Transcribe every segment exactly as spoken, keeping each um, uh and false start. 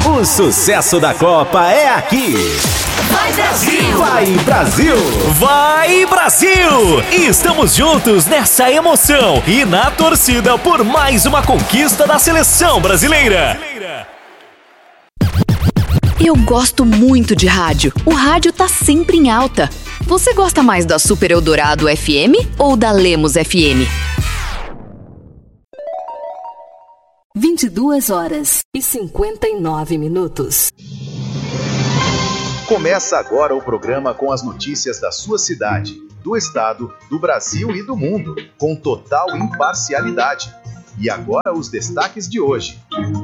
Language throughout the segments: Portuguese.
O sucesso da Copa é aqui. Vai Brasil! Vai Brasil! Vai Brasil! Estamos juntos nessa emoção e na torcida por mais uma conquista da seleção brasileira. Eu gosto muito de rádio. O rádio tá sempre em alta. Você gosta mais da Super Eldorado F M ou da Lemos F M? vinte e duas horas e cinquenta e nove minutos. Começa agora o programa com as notícias da sua cidade, do estado, do Brasil e do mundo, com total imparcialidade. E agora os destaques de hoje.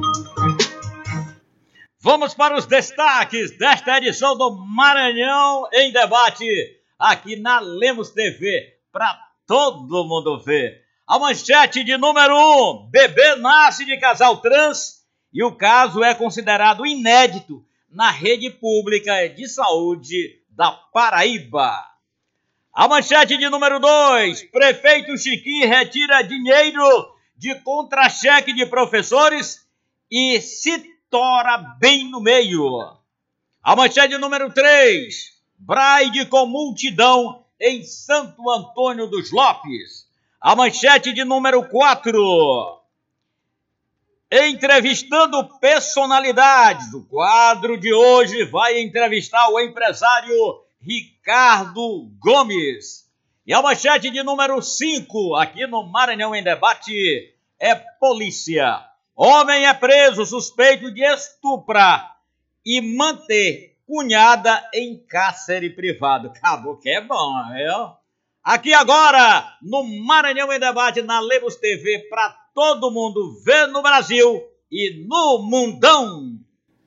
Vamos para os destaques desta edição do Maranhão em Debate, aqui na Lemos T V, para todo mundo ver. A manchete de número um, bebê nasce de casal trans e o caso é considerado inédito na rede pública de saúde da Paraíba. A manchete de número dois, prefeito Chiquinho retira dinheiro de contra-cheque de professores e se tora bem no meio. A manchete número três, braille com multidão em Santo Antônio dos Lopes. A manchete de número quatro, entrevistando personalidades. O quadro de hoje vai entrevistar o empresário Ricardo Gomes. E a manchete de número cinco, aqui no Maranhão em Debate, é polícia. Homem é preso suspeito de estuprar e manter cunhada em cárcere privado. Acabou que é bom, viu? Aqui agora, no Maranhão em Debate, na Lemos T V, para todo mundo ver no Brasil e no mundão.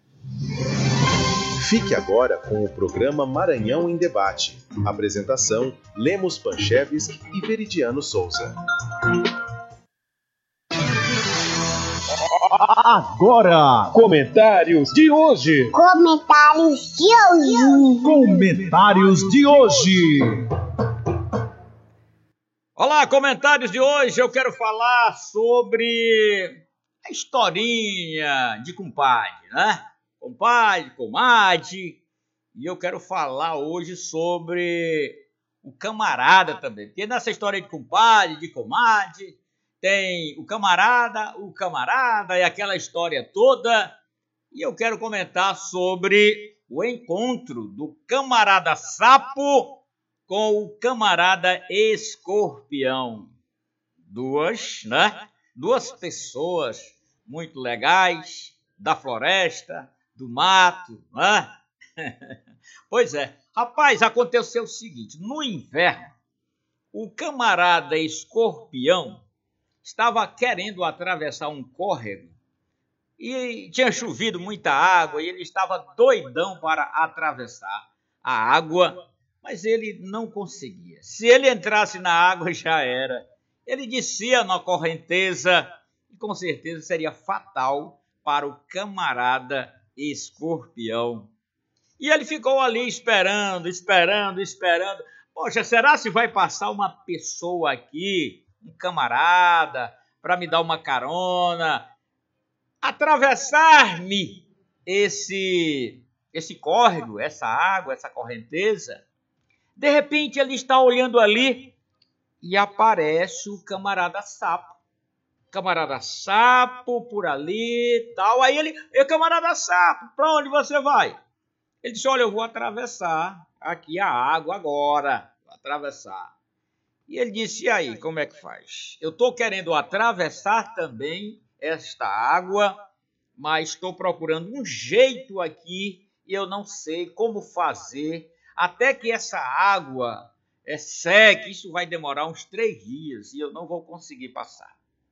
Fique agora com o programa Maranhão em Debate. Apresentação, Lemos Panchevski e Veridiano Souza. Agora, comentários de hoje. Comentários de hoje. Comentários de hoje. Olá, comentários de hoje. Eu quero falar sobre a historinha de compadre, né? Compadre, comadre. E eu quero falar hoje sobre o camarada também. Porque nessa história de compadre, de comadre, tem o camarada, o camarada e aquela história toda. E eu quero comentar sobre o encontro do camarada sapo com o camarada escorpião. Duas, né? Duas pessoas muito legais, da floresta, do mato, né? Pois é. Rapaz, aconteceu o seguinte. No inverno, o camarada escorpião estava querendo atravessar um córrego e tinha chovido muita água e ele estava doidão para atravessar a água, mas ele não conseguia. Se ele entrasse na água, já era. Ele descia na correnteza e com certeza seria fatal para o camarada escorpião. E ele ficou ali esperando, esperando, esperando. Poxa, será se vai passar uma pessoa aqui, um camarada, para me dar uma carona, atravessar-me esse, esse córrego, essa água, essa correnteza? De repente ele está olhando ali e aparece o camarada sapo. Camarada sapo por ali e tal. Aí ele, e camarada sapo, para onde você vai? Ele disse, olha, eu vou atravessar aqui a água agora. Vou atravessar. E ele disse, e aí, como é que faz? Eu estou querendo atravessar também esta água, mas estou procurando um jeito aqui e eu não sei como fazer. Até que essa água é seque, isso vai demorar uns três dias e eu não vou conseguir passar.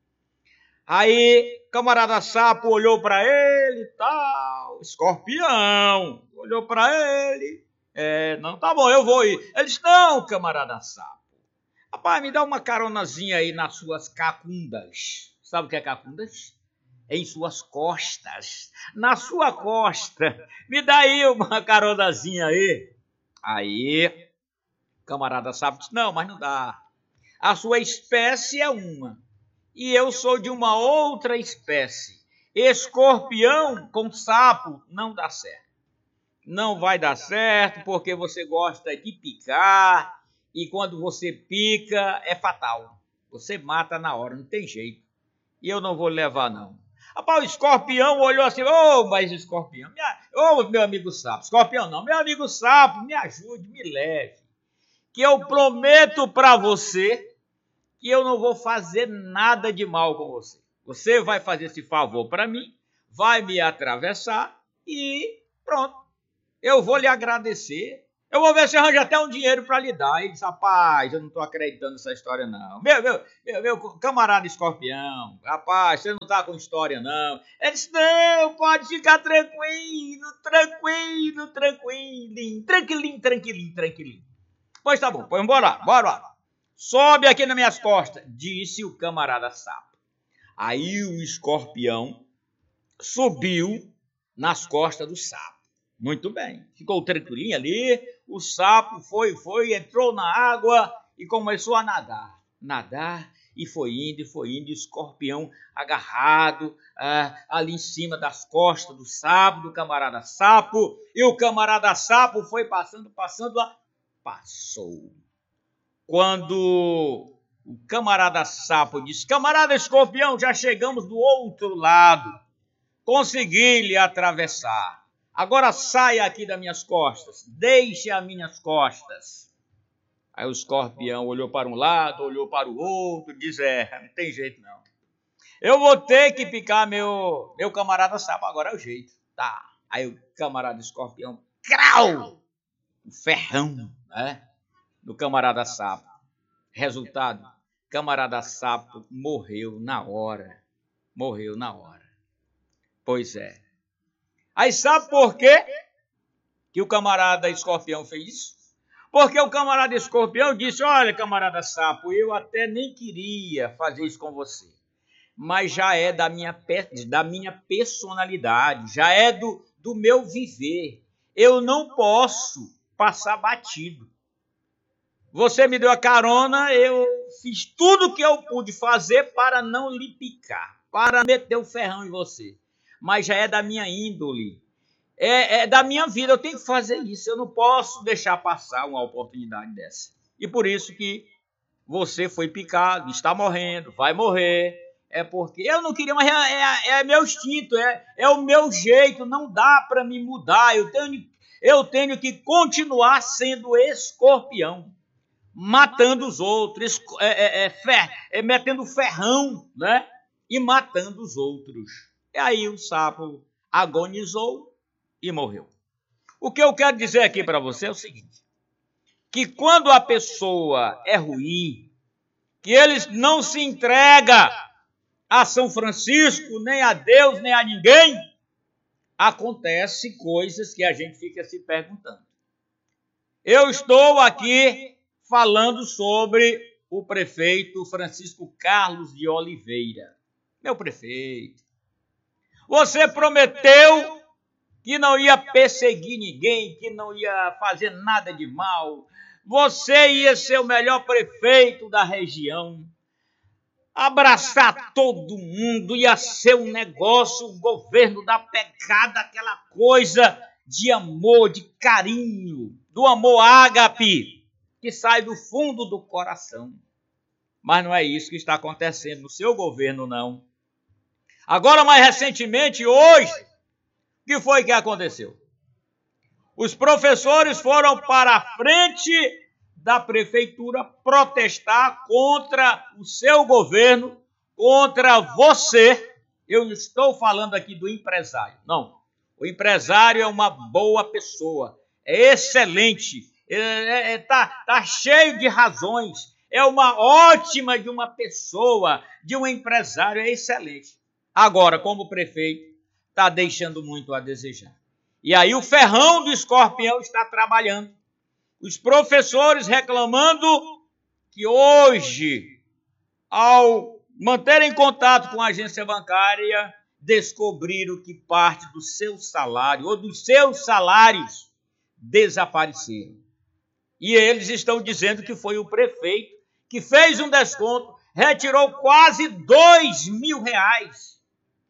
Aí, camarada sapo olhou para ele e tal, escorpião, olhou para ele, é, não, tá bom, eu vou ir. Ele disse, não, camarada sapo, rapaz, me dá uma caronazinha aí nas suas cacundas. Sabe o que é cacundas? Em suas costas, na sua costa, me dá aí uma caronazinha aí. Aí, camarada sapo disse, não, mas não dá. A sua espécie é uma, e eu sou de uma outra espécie. Escorpião com sapo não dá certo. Não vai dar certo porque você gosta de picar e quando você pica é fatal. Você mata na hora, não tem jeito. E eu não vou levar, não. Rapaz, o escorpião olhou assim, ô, oh, mas escorpião, ô, oh, meu amigo sapo, escorpião não, meu amigo sapo, me ajude, me leve. Que eu prometo para você que eu não vou fazer nada de mal com você. Você vai fazer esse favor para mim, vai me atravessar e pronto. Eu vou lhe agradecer. Eu vou ver se arranja até um dinheiro para lhe dar. Ele disse, rapaz, eu não estou acreditando nessa história, não. Meu, meu, meu, meu camarada escorpião, rapaz, você não está com história, não. Ele disse, não, pode ficar tranquilo, tranquilo, tranquilo, tranquilinho, tranquilinho, tranquilinho. Pois tá bom, pois bora lá, bora lá. Sobe aqui nas minhas costas, disse o camarada sapo. Aí o escorpião subiu nas costas do sapo. Muito bem, ficou tranquilinho ali, o sapo foi, foi, entrou na água e começou a nadar. Nadar e foi indo, e foi indo, e o escorpião agarrado ah, ali em cima das costas do sapo, do camarada sapo, e o camarada sapo foi passando, passando, lá, passou. Quando o camarada sapo disse, camarada escorpião, já chegamos do outro lado, consegui lhe atravessar. Agora saia aqui das minhas costas, deixe as minhas costas. Aí o escorpião olhou para um lado, olhou para o outro, diz, é, não tem jeito não. Eu vou ter que picar meu, meu camarada sapo, agora é o jeito. Tá. Aí o camarada escorpião, crau, o ferrão, né, do camarada sapo. Resultado, camarada sapo morreu na hora, morreu na hora. Pois é. Aí sabe por quê que o camarada escorpião fez isso? Porque o camarada escorpião disse, olha, camarada sapo, eu até nem queria fazer isso com você, mas já é da minha, da minha personalidade, já é do, do meu viver. Eu não posso passar batido. Você me deu a carona, eu fiz tudo o que eu pude fazer para não lhe picar, para meter o ferrão em você. Mas já é da minha índole, é, é da minha vida, eu tenho que fazer isso, eu não posso deixar passar uma oportunidade dessa. E por isso que você foi picado, está morrendo, vai morrer, é porque eu não queria, mas é, é, é meu instinto, é, é o meu jeito, não dá para me mudar, eu tenho, eu tenho que continuar sendo escorpião, matando os outros, é, é, é, fer, é, metendo ferrão, né? E matando os outros. E aí o sapo agonizou e morreu. O que eu quero dizer aqui para você é o seguinte, que quando a pessoa é ruim, que ele não se entrega a São Francisco, nem a Deus, nem a ninguém, acontece coisas que a gente fica se perguntando. Eu estou aqui falando sobre o prefeito Francisco Carlos de Oliveira. Meu prefeito, você prometeu que não ia perseguir ninguém, que não ia fazer nada de mal. Você ia ser o melhor prefeito da região. Abraçar todo mundo, ia ser um negócio, o governo da pecada, aquela coisa de amor, de carinho, do amor ágape, que sai do fundo do coração. Mas não é isso que está acontecendo no seu governo, não. Agora, mais recentemente, hoje, o que foi que aconteceu? Os professores foram para a frente da prefeitura protestar contra o seu governo, contra você. Eu não estou falando aqui do empresário, não. O empresário é uma boa pessoa, é excelente, está é, é, tá, tá cheio de razões, é uma ótima de uma pessoa, de um empresário, é excelente. Agora, como prefeito, está deixando muito a desejar. E aí o ferrão do escorpião está trabalhando. Os professores reclamando que hoje, ao manterem contato com a agência bancária, descobriram que parte do seu salário ou dos seus salários desapareceram. E eles estão dizendo que foi o prefeito que fez um desconto, retirou quase dois mil reais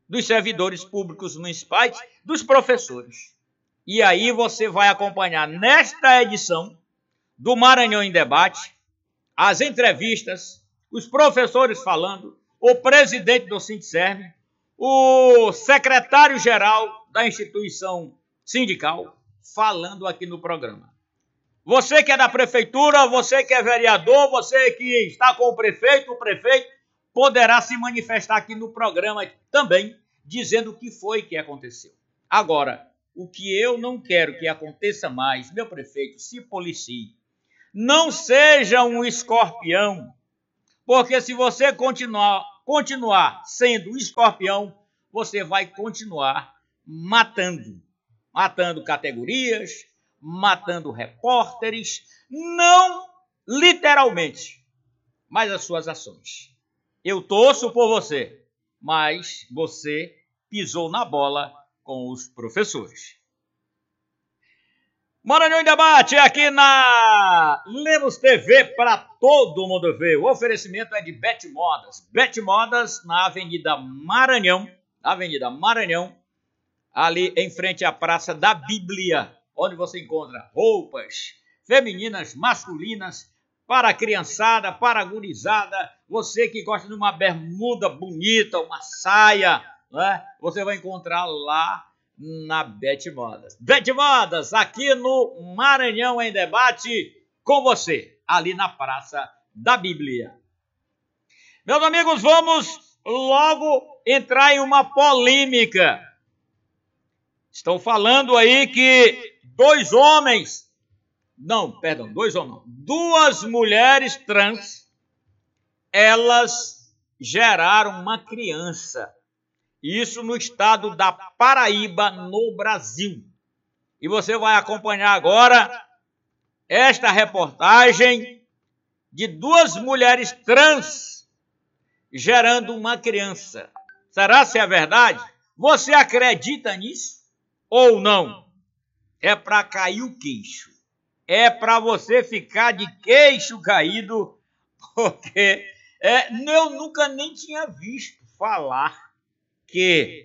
dos servidores públicos municipais, dos professores. E aí você vai acompanhar nesta edição do Maranhão em Debate as entrevistas, os professores falando, o presidente do Sindserv, o secretário-geral da instituição sindical falando aqui no programa. Você que é da prefeitura, você que é vereador, você que está com o prefeito, o prefeito poderá se manifestar aqui no programa também, dizendo o que foi que aconteceu. Agora, o que eu não quero que aconteça mais, meu prefeito, se policie. Não seja um escorpião, porque se você continuar, continuar sendo escorpião, você vai continuar matando. Matando categorias, matando repórteres, não literalmente, mas as suas ações. Eu torço por você, mas você pisou na bola com os professores. Maranhão em Debate aqui na Lemos T V para todo mundo ver. O oferecimento é de Bet Modas. Bet Modas na Avenida Maranhão, Avenida Maranhão, ali em frente à Praça da Bíblia, onde você encontra roupas femininas, masculinas, para a criançada, para a gurizada, você que gosta de uma bermuda bonita, uma saia, né? Você vai encontrar lá na Bet Modas. Bet Modas, aqui no Maranhão em Debate, com você, ali na Praça da Bíblia. Meus amigos, vamos logo entrar em uma polêmica. Estão falando aí que dois homens, não, perdão, dois homens, não, duas mulheres trans, elas geraram uma criança. Isso no estado da Paraíba, no Brasil. E você vai acompanhar agora esta reportagem de duas mulheres trans gerando uma criança. Será se é verdade? Você acredita nisso ou não? É para cair o queixo. É para você ficar de queixo caído, porque é, eu nunca nem tinha visto falar que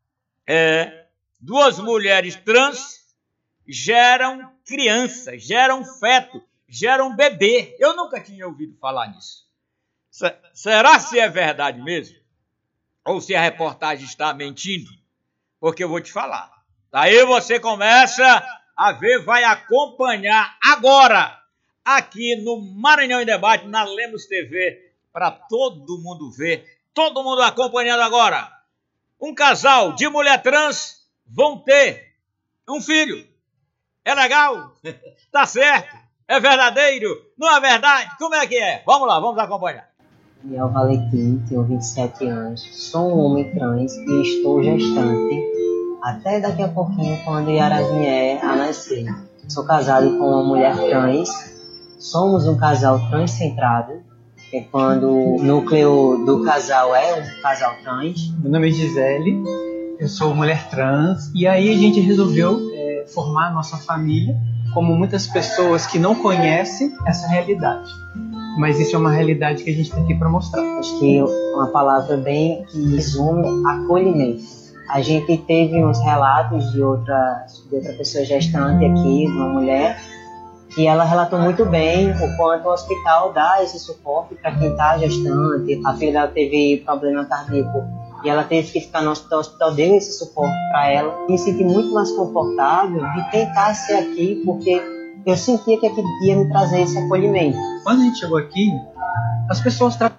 é, duas mulheres trans geram criança, geram feto, geram bebê. Eu nunca tinha ouvido falar nisso. S- será se é verdade mesmo? Ou se a reportagem está mentindo? Porque eu vou te falar. Daí você começa a ver, vai acompanhar agora, aqui no Maranhão em Debate, na Lemos T V, para todo mundo ver, todo mundo acompanhando agora. Um casal de mulher trans vão ter um filho. É legal? Tá certo? É verdadeiro? Não é verdade? Como é que é? Vamos lá, vamos acompanhar. Daniel Valentim, tenho vinte e sete anos, sou um homem trans e estou gestante até daqui a pouquinho, quando Yara vier a nascer. Sou casado com uma mulher trans, somos um casal transcentrado, é quando o núcleo do casal é um casal trans. Meu nome é Gisele, eu sou mulher trans, e aí a gente resolveu é, formar a nossa família, como muitas pessoas que não conhecem essa realidade. Mas isso é uma realidade que a gente está aqui para mostrar. Acho que uma palavra bem que resume acolhimento. A gente teve uns relatos de outra, de outra pessoa gestante aqui, uma mulher, que ela relatou muito bem o quanto o hospital dá esse suporte para quem está gestante. A filha dela teve problema cardíaco e ela teve que ficar no hospital, o hospital deu esse suporte para ela. Me senti muito mais confortável de tentar ser aqui, porque eu sentia que aqui ia me trazer esse acolhimento. Quando a gente chegou aqui, as pessoas... Tra...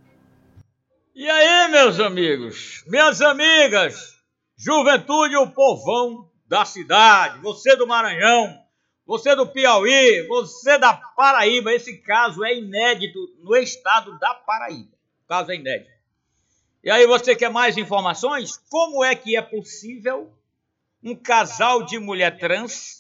E aí, meus amigos, minhas amigas, juventude, o povão da cidade, você do Maranhão, você do Piauí, você da Paraíba, esse caso é inédito no estado da Paraíba. O caso é inédito. E aí você quer mais informações? Como é que é possível um casal de mulher trans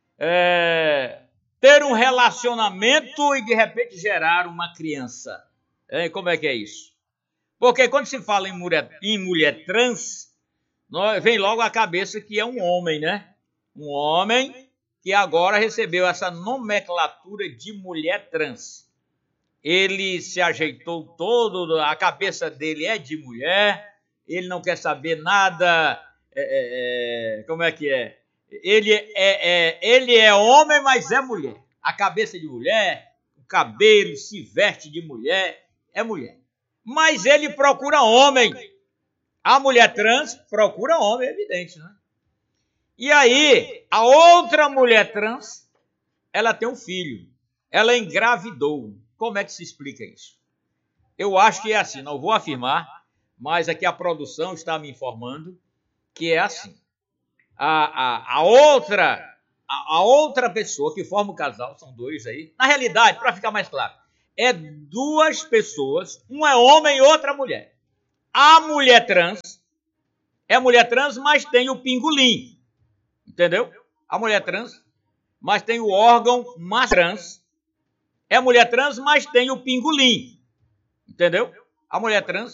é, ter um relacionamento e de repente gerar uma criança? É, como é que é isso? Porque quando se fala em mulher, em mulher trans, vem logo à cabeça que é um homem, né? Um homem que agora recebeu essa nomenclatura de mulher trans. Ele se ajeitou todo, a cabeça dele é de mulher, ele não quer saber nada, é, é, é, como é que é? Ele é, é? Ele é homem, mas é mulher. A cabeça de mulher, o cabelo, se veste de mulher, é mulher. Mas ele procura homem. A mulher trans procura homem, é evidente, né? E aí, a outra mulher trans, ela tem um filho. Ela engravidou. Como é que se explica isso? Eu acho que é assim, não vou afirmar, mas aqui a produção está me informando que é assim. A, a, a, outra, a, a outra pessoa que forma o casal, são dois aí, na realidade, para ficar mais claro, é duas pessoas, uma é homem e outra mulher. A mulher trans é mulher trans, mas tem o pingolim. Entendeu? A mulher trans, mas tem o órgão mais trans. É mulher trans, mas tem o pingolim. Entendeu? A mulher trans,